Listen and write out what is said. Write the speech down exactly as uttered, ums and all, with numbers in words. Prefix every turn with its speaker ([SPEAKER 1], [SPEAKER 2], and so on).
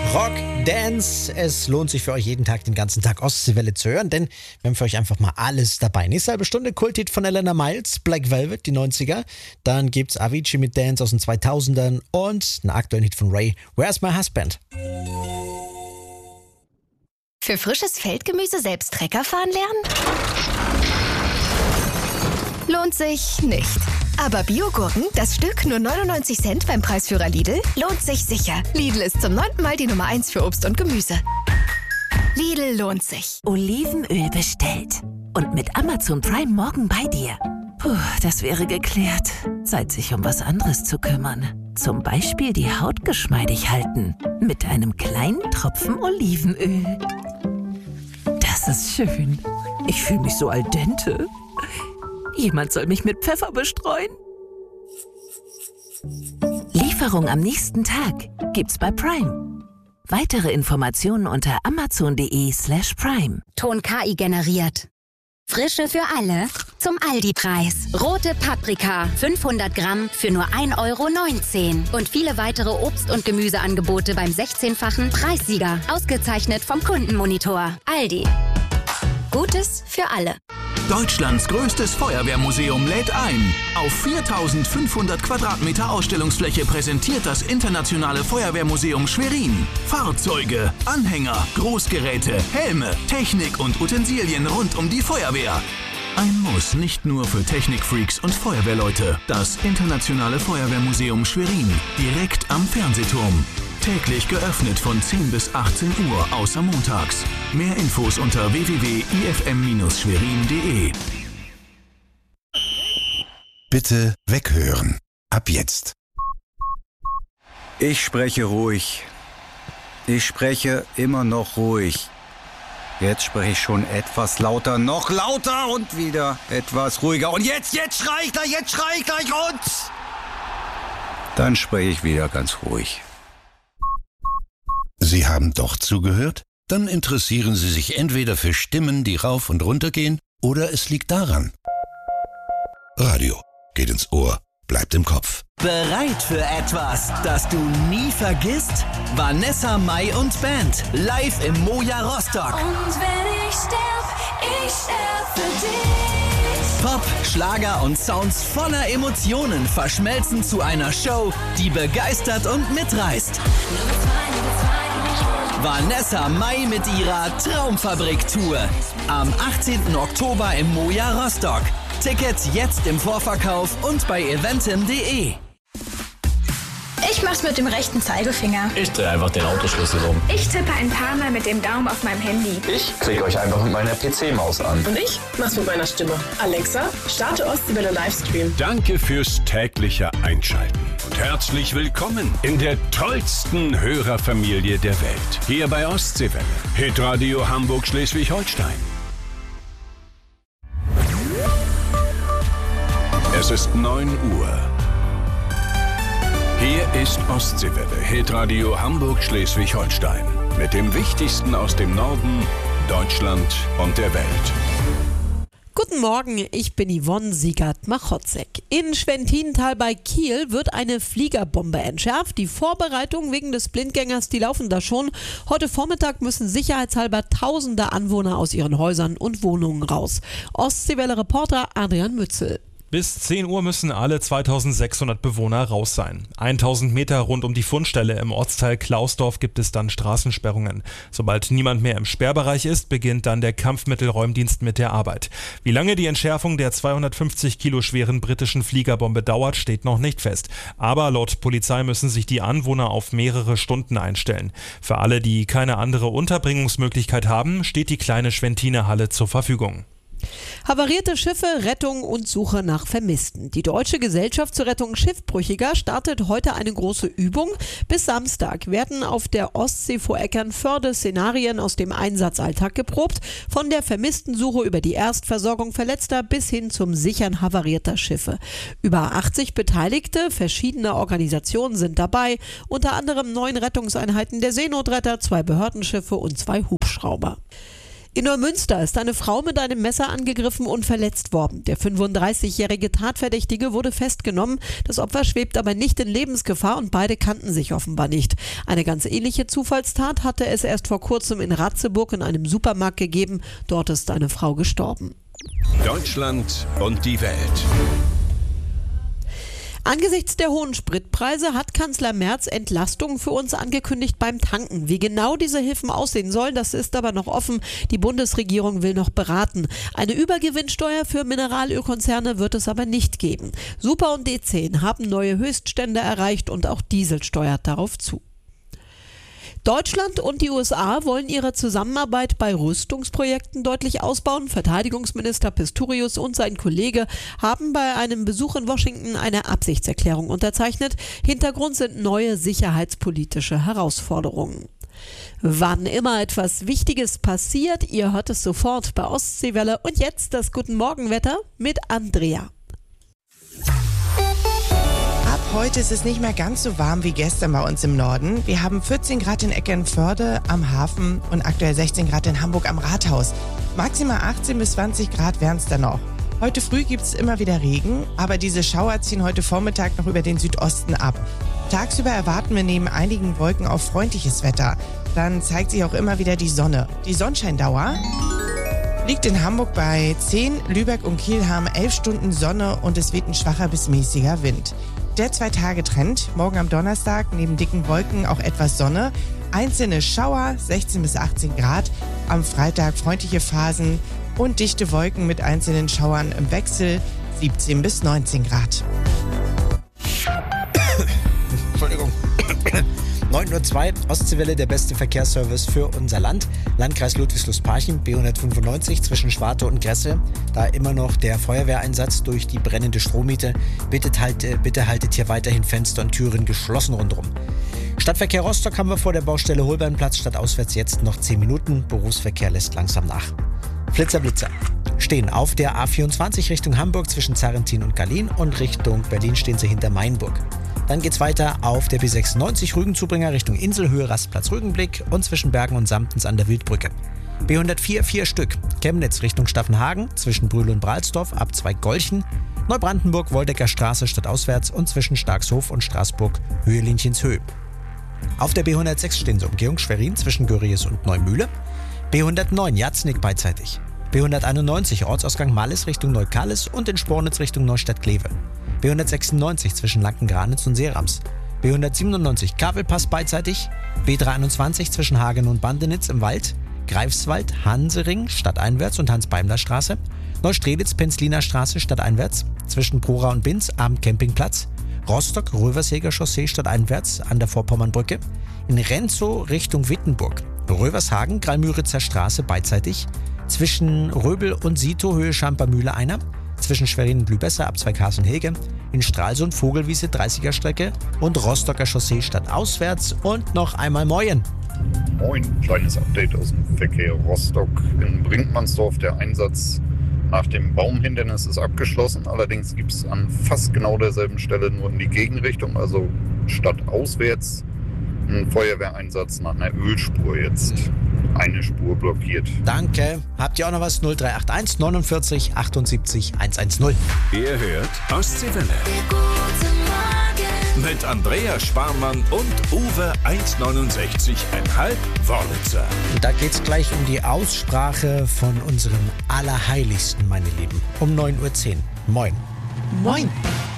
[SPEAKER 1] Rock, Dance. Es lohnt sich für euch jeden Tag, den ganzen Tag Ostseewelle zu hören, denn wir haben für euch einfach mal alles dabei. Nächste halbe Stunde Kulthit von Elena Miles, Black Velvet, die neunziger. Dann gibt's Avicii mit Dance aus den zweitausendern und einen aktuellen Hit von Ray, Where's My Husband?
[SPEAKER 2] Für frisches Feldgemüse selbst Trecker fahren lernen? Lohnt sich nicht. Aber Biogurken, das Stück nur neunundneunzig Cent beim Preisführer Lidl, lohnt sich sicher. Lidl ist zum neunten Mal die Nummer eins für Obst und Gemüse. Lidl lohnt sich.
[SPEAKER 3] Olivenöl bestellt. Und mit Amazon Prime morgen bei dir. Puh, das wäre geklärt. Zeit, sich um was anderes zu kümmern. Zum Beispiel die Haut geschmeidig halten. Mit einem kleinen Tropfen Olivenöl. Das ist schön. Ich fühle mich so al dente. Jemand soll mich mit Pfeffer bestreuen. Lieferung am nächsten Tag gibt's bei Prime. Weitere Informationen unter amazon.de slash prime.
[SPEAKER 2] Ton K I generiert. Frische für alle zum Aldi-Preis. Rote Paprika, fünfhundert Gramm für nur ein Euro neunzehn. Und viele weitere Obst- und Gemüseangebote beim sechzehnfachen Preissieger. Ausgezeichnet vom Kundenmonitor. Aldi. Gutes für alle.
[SPEAKER 4] Deutschlands größtes Feuerwehrmuseum lädt ein. Auf viertausendfünfhundert Quadratmeter Ausstellungsfläche präsentiert das Internationale Feuerwehrmuseum Schwerin Fahrzeuge, Anhänger, Großgeräte, Helme, Technik und Utensilien rund um die Feuerwehr. Ein Muss nicht nur für Technikfreaks und Feuerwehrleute. Das Internationale Feuerwehrmuseum Schwerin, direkt am Fernsehturm. Täglich geöffnet von zehn bis achtzehn Uhr, außer montags. Mehr Infos unter w w w punkt i f m Bindestrich schwerin punkt d e.
[SPEAKER 5] Bitte weghören. Ab jetzt.
[SPEAKER 6] Ich spreche ruhig. Ich spreche immer noch ruhig. Jetzt spreche ich schon etwas lauter, noch lauter und wieder etwas ruhiger. Und jetzt, jetzt schrei ich gleich, jetzt schrei ich gleich und... Dann spreche ich wieder ganz ruhig.
[SPEAKER 5] Sie haben doch zugehört? Dann interessieren Sie sich entweder für Stimmen, die rauf und runter gehen, oder es liegt daran. Radio geht ins Ohr, bleibt im Kopf.
[SPEAKER 7] Bereit für etwas, das du nie vergisst? Vanessa Mai und Band, live im Moja Rostock.
[SPEAKER 8] Und wenn ich sterb, ich sterb für dich.
[SPEAKER 7] Pop, Schlager und Sounds voller Emotionen verschmelzen zu einer Show, die begeistert und mitreißt. Vanessa Mai mit ihrer Traumfabrik-Tour. Am achtzehnten Oktober im Moja Rostock. Tickets jetzt im Vorverkauf und bei eventim punkt de.
[SPEAKER 9] Ich mach's mit dem rechten Zeigefinger.
[SPEAKER 10] Ich drehe einfach den Autoschlüssel um.
[SPEAKER 9] Ich tippe ein paar Mal mit dem Daumen auf meinem Handy.
[SPEAKER 10] Ich klicke euch einfach mit meiner P C-Maus an.
[SPEAKER 11] Und ich mach's mit meiner Stimme. Alexa, starte Ostseewelle Livestream.
[SPEAKER 12] Danke fürs tägliche Einschalten. Und herzlich willkommen in der tollsten Hörerfamilie der Welt. Hier bei Ostseewelle. Hitradio Hamburg-Schleswig-Holstein. Es ist neun Uhr. Hier ist Ostseewelle, Hitradio Hamburg-Schleswig-Holstein. Mit dem Wichtigsten aus dem Norden, Deutschland und der Welt.
[SPEAKER 13] Guten Morgen, ich bin Yvonne Siegert-Machotzek. In Schwentintal bei Kiel wird eine Fliegerbombe entschärft. Die Vorbereitungen wegen des Blindgängers, die laufen da schon. Heute Vormittag müssen sicherheitshalber tausende Anwohner aus ihren Häusern und Wohnungen raus. Ostseewelle-Reporter Adrian Mützel.
[SPEAKER 14] Bis zehn Uhr müssen alle zweitausendsechshundert Bewohner raus sein. tausend Meter rund um die Fundstelle im Ortsteil Klausdorf gibt es dann Straßensperrungen. Sobald niemand mehr im Sperrbereich ist, beginnt dann der Kampfmittelräumdienst mit der Arbeit. Wie lange die Entschärfung der zweihundertfünfzig Kilo schweren britischen Fliegerbombe dauert, steht noch nicht fest. Aber laut Polizei müssen sich die Anwohner auf mehrere Stunden einstellen. Für alle, die keine andere Unterbringungsmöglichkeit haben, steht die kleine Schwentiner Halle zur Verfügung.
[SPEAKER 13] Havarierte Schiffe, Rettung und Suche nach Vermissten. Die Deutsche Gesellschaft zur Rettung Schiffbrüchiger startet heute eine große Übung. Bis Samstag werden auf der Ostsee vor Eckernförde Szenarien aus dem Einsatzalltag geprobt. Von der Vermisstensuche über die Erstversorgung Verletzter bis hin zum Sichern havarierter Schiffe. Über achtzig Beteiligte verschiedener Organisationen sind dabei. Unter anderem neun Rettungseinheiten der Seenotretter, zwei Behördenschiffe und zwei Hubschrauber. In Neumünster ist eine Frau mit einem Messer angegriffen und verletzt worden. Der fünfunddreißigjährige Tatverdächtige wurde festgenommen. Das Opfer schwebt aber nicht in Lebensgefahr und beide kannten sich offenbar nicht. Eine ganz ähnliche Zufallstat hatte es erst vor kurzem in Ratzeburg in einem Supermarkt gegeben. Dort ist eine Frau gestorben.
[SPEAKER 12] Deutschland und die Welt.
[SPEAKER 13] Angesichts der hohen Spritpreise hat Kanzler Merz Entlastungen für uns angekündigt beim Tanken. Wie genau diese Hilfen aussehen sollen, das ist aber noch offen. Die Bundesregierung will noch beraten. Eine Übergewinnsteuer für Mineralölkonzerne wird es aber nicht geben. Super und D zehn haben neue Höchststände erreicht und auch Diesel steuert darauf zu. Deutschland und die U S A wollen ihre Zusammenarbeit bei Rüstungsprojekten deutlich ausbauen. Verteidigungsminister Pistorius und sein Kollege haben bei einem Besuch in Washington eine Absichtserklärung unterzeichnet. Hintergrund sind neue sicherheitspolitische Herausforderungen. Wann immer etwas Wichtiges passiert, ihr hört es sofort bei Ostseewelle. Und jetzt das Guten Morgenwetter mit Andrea.
[SPEAKER 15] Ab heute ist es nicht mehr ganz so warm wie gestern bei uns im Norden. Wir haben vierzehn Grad in Eckernförde am Hafen und aktuell sechzehn Grad in Hamburg am Rathaus. Maximal achtzehn bis zwanzig Grad wären es dann noch. Heute früh gibt es immer wieder Regen, aber diese Schauer ziehen heute Vormittag noch über den Südosten ab. Tagsüber erwarten wir neben einigen Wolken auch freundliches Wetter. Dann zeigt sich auch immer wieder die Sonne. Die Sonnenscheindauer liegt in Hamburg bei zehn, Lübeck und Kiel haben elf Stunden Sonne und es weht ein schwacher bis mäßiger Wind. Der Zwei-Tage-Trend, morgen am Donnerstag neben dicken Wolken auch etwas Sonne, einzelne Schauer, sechzehn bis achtzehn Grad, am Freitag freundliche Phasen und dichte Wolken mit einzelnen Schauern im Wechsel, siebzehn bis neunzehn Grad.
[SPEAKER 1] Entschuldigung. neun Uhr zwei, Ostseewelle, der beste Verkehrsservice für unser Land. Landkreis Ludwigslust-Parchim, B hundertfünfundneunzig zwischen Schwarte und Gresse. Da immer noch der Feuerwehreinsatz durch die brennende Strommiete. Bitte, halt, bitte haltet hier weiterhin Fenster und Türen geschlossen rundherum. Stadtverkehr Rostock haben wir vor der Baustelle Holbeinplatz stadtauswärts jetzt noch zehn Minuten. Berufsverkehr lässt langsam nach. Flitzer, Blitzer. Stehen auf der A vierundzwanzig Richtung Hamburg zwischen Zarrentin und Gallien und Richtung Berlin stehen sie hinter Mainburg. Dann geht's weiter auf der B sechsundneunzig Rügenzubringer Richtung Inselhöhe, Rastplatz Rügenblick und zwischen Bergen und Samtens an der Wildbrücke. B hundertvier, vier Stück, Chemnitz Richtung Staffenhagen zwischen Brühl und Bralsdorf ab zwei Golchen, Neubrandenburg, Woldecker Straße stadtauswärts und zwischen Starkshof und Straßburg Höhe Linchenshöhe. Auf der B hundertsechs stehen sie Umgehung Schwerin zwischen Göries und Neumühle, B hundertneun Jatznig beidseitig, B hunderteinundneunzig Ortsausgang Malles Richtung Neukallis und in Spornitz Richtung Neustadt-Kleve. B hundertsechsundneunzig zwischen Lanken-Granitz und Seerams. B hundertsiebenundneunzig Kavelpass beidseitig. B dreihunderteinundzwanzig zwischen Hagen und Bandenitz im Wald. Greifswald, Hansering stadteinwärts und Hans-Beimler-Straße. Neustrelitz, Penzliner Straße stadteinwärts. Zwischen Prora und Binz am Campingplatz. Rostock, Röversheger Chaussee stadteinwärts an der Vorpommernbrücke. In Renzow Richtung Wittenburg. Rövershagen, Greilmüritzer Straße beidseitig. Zwischen Röbel und Sito Höhe Schampermühle einer. Zwischen Schwerin und Lübesser ab Zweikasseln-Hege, in Stralsund Vogelwiese dreißiger Strecke und Rostocker Chaussee stadtauswärts und noch einmal Moin.
[SPEAKER 16] Moin, kleines Update aus dem Verkehr Rostock in Brinkmannsdorf. Der Einsatz nach dem Baumhindernis ist abgeschlossen, allerdings gibt es an fast genau derselben Stelle nur in die Gegenrichtung, also stadtauswärts, einen Feuerwehreinsatz nach einer Ölspur jetzt. Eine Spur blockiert.
[SPEAKER 1] Danke. Habt ihr auch noch was? null drei acht eins neunundvierzig achtundsiebzig hundertzehn.
[SPEAKER 12] Ihr hört Ostseewelle. Mit Andrea Sparmann und Uwe eins neunundsechzig Komma fünf Wörlitzer.
[SPEAKER 1] Und da geht's gleich um die Aussprache von unserem Allerheiligsten, meine Lieben. Um neun Uhr zehn. Moin.
[SPEAKER 15] Moin.